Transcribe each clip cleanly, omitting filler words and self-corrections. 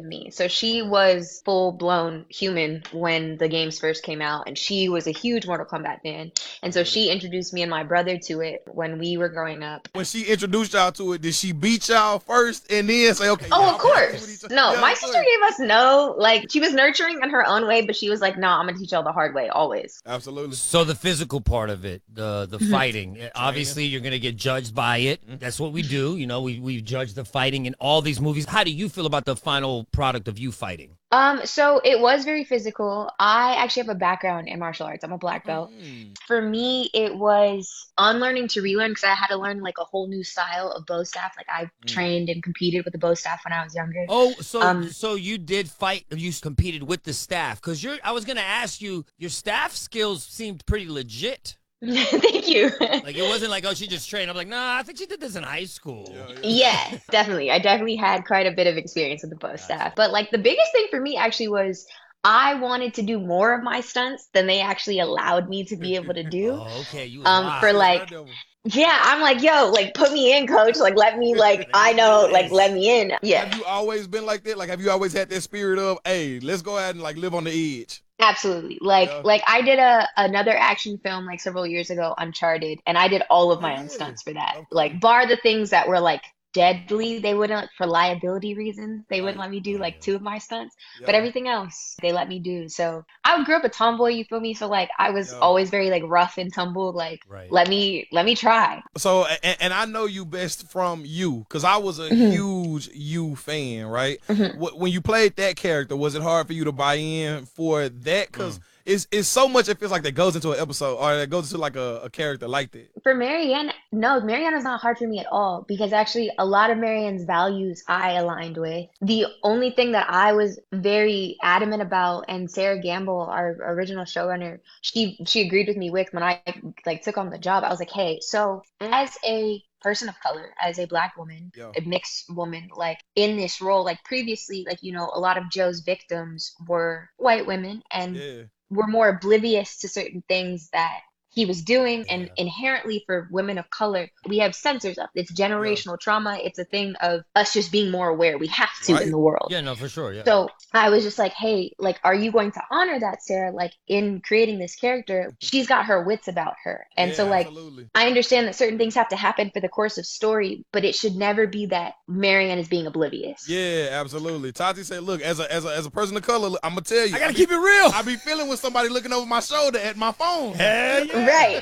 than me. So she was full blown human when the games first came out, and she was a huge Mortal Kombat fan. And so she introduced me and my brother to it when we were growing up. When she introduced y'all to it, did she beat y'all first and then say, okay, Oh, y'all of practice with course. each other? No, Yeah, my of sister course. gave us no, like, she was nurturing in her own way, but she was like, no, I'm gonna teach y'all the hard way, always. Absolutely. So the physical part of it, the fighting, obviously you're gonna get judged by it. That's what we do. You know, we judge the fighting in all these movies. How do you feel about the final product of you fighting? So it was very physical. I actually have a background in martial arts. I'm a black belt. For me, it was unlearning to relearn because I had to learn like a whole new style of bow staff. Like I trained and competed with the bow staff when I was younger. Oh, so you did fight, you competed with the staff. Because I was gonna ask you, your staff skills seemed pretty legit. Thank you. Like it wasn't like, oh, she just trained. I'm like, nah, I think she did this in high school. Yeah, definitely. I definitely had quite a bit of experience with the bow staff. But like the biggest thing for me actually was I wanted to do more of my stunts than they actually allowed me to be able to do. Oh, okay, you was wild. For like yeah, I'm like, yo, like put me in, coach. Like let me like I know, like let me in. Yeah. Have you always been like that? Like have you always had that spirit of, hey, let's go ahead and like live on the edge? Absolutely. Like I did another action film like several years ago, Uncharted, and I did all of my own stunts for that. Like bar the things that were like deadly, they wouldn't for liability reasons. They wouldn't let me do like two of my stunts, but everything else they let me do. So I grew up a tomboy, you feel me? So like I was always very like rough and tumble. Like let me try. So and I know you best from You, because I was a huge You fan, right? When you played that character, was it hard for you to buy in for that? Because it's so much, it feels like that goes into an episode or that goes into like a character like that. For Marianne, no, Marianne is not hard for me at all because actually a lot of Marianne's values I aligned with. The only thing that I was very adamant about, and Sarah Gamble, our original showrunner, she agreed with me with when I like took on the job. I was like, hey, so as a person of color, as a black woman, a mixed woman, like in this role, like previously, like, you know, a lot of Joe's victims were white women and were more oblivious to certain things that he was doing. And inherently for women of color, we have sensors up. It's generational trauma. It's a thing of us just being more aware. We have to in the world. Yeah, no, for sure. Yeah. So I was just like, hey, like, are you going to honor that, Sarah? Like in creating this character, she's got her wits about her. And so like, I understand that certain things have to happen for the course of story, but it should never be that Marianne is being oblivious. Yeah, absolutely. Tati said, look, as a person of color, I'm going to tell you. I got to keep it real. I be feeling with somebody looking over my shoulder at my phone. Hell yeah. Right.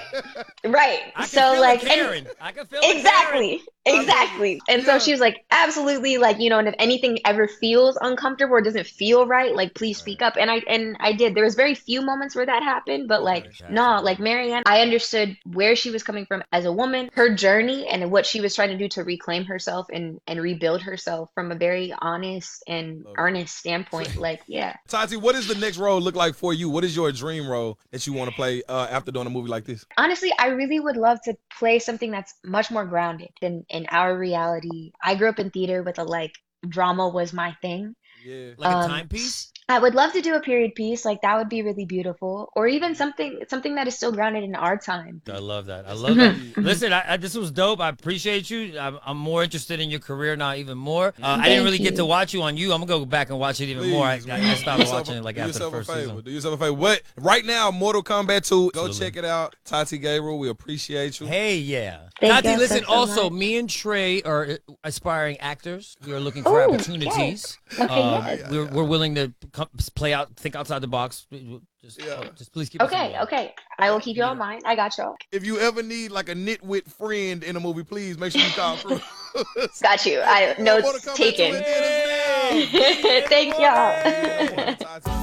I So can feel like, Karen. I can feel exactly. And so she was like, absolutely, like, you know, and if anything ever feels uncomfortable or doesn't feel right, like, please speak up. And I did. There was very few moments where that happened, but like, no, like Marianne, I understood where she was coming from as a woman, her journey and what she was trying to do to reclaim herself and rebuild herself from a very honest and earnest standpoint. Like, yeah. Tati, what does the next role look like for you? What is your dream role that you want to play after doing a movie like this? Honestly, I really would love to play something that's much more grounded in our reality. I grew up in theater with drama was my thing. Yeah. Like a timepiece? I would love to do a period piece. Like that would be really beautiful. Or even something that is still grounded in our time. I love that. I love that. Listen, this was dope. I appreciate you. I'm more interested in your career now, even more. I didn't really get to watch you on You. I'm going to go back and watch it even more. I stopped watching it like after the first season. Do yourself a favor. What? Right now, Mortal Kombat 2. Go check it out. Tati Gabriel, we appreciate you. Hey, yeah. Thank Tati, you listen, so also, much. me and Trey are aspiring actors. We are looking for opportunities. Yes. Okay, yes. We're willing to think outside the box. Just please keep us in mind. Okay. I will keep you in mind. I got y'all. If you ever need like a nitwit friend in a movie, please make sure you call through. Got you. Notes taken. Mortal Kombat 2 Thank y'all. Tati.